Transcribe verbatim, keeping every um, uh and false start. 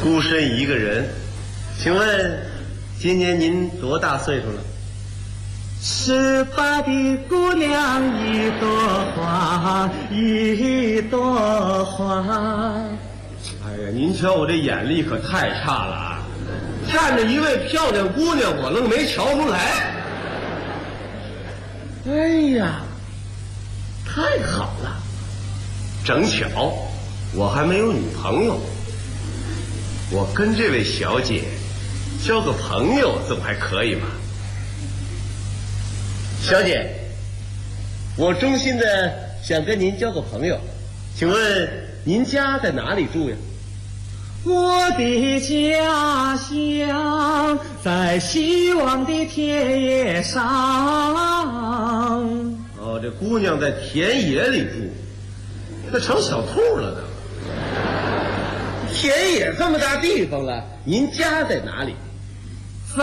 孤身一个人，请问今年您多大岁数了？ 十八的姑娘一朵花，一朵花。 哎呀，您瞧我这眼力可太差了啊！站着一位漂亮姑娘，我愣没瞧出来。哎呀，太好了！正巧我还没有女朋友，我跟这位小姐交个朋友总还可以吧？小姐，我衷心的想跟您交个朋友，请问您家在哪里住呀？ 我的家乡在希望的田野上。 哦，这姑娘在田野里住，那成小兔了呢。田野这么大地方了，您家在哪里？